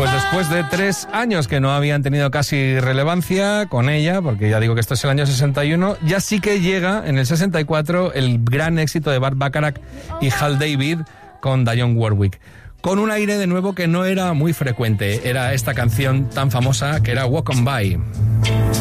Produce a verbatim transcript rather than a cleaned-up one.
Pues después de tres años que no habían tenido casi relevancia con ella, porque ya digo que esto es el año sesenta y uno, ya sí que llega en el sesenta y cuatro el gran éxito de Burt Bacharach y Hal David con Dionne Warwick, con un aire de nuevo que no era muy frecuente. Era esta canción tan famosa que era Walk On By.